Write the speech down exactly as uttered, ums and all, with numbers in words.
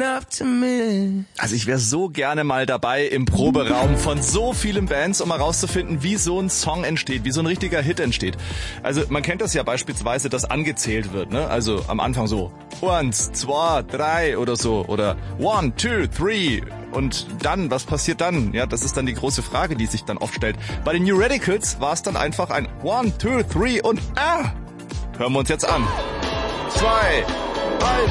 up to me. Also ich wäre so gerne mal dabei im Proberaum von so vielen Bands, um mal rauszufinden, wie so ein Song entsteht, wie so ein richtiger Hit entsteht. Also man kennt das ja beispielsweise, dass angezählt wird, ne? Also am Anfang so eins, zwei, drei oder so oder one, two, three und dann, was passiert dann? Ja, das ist dann die große Frage, die sich dann oft stellt. Bei den New Radicals war es dann einfach ein one, two, three und ah! Hören wir uns jetzt an. Zwei, eins.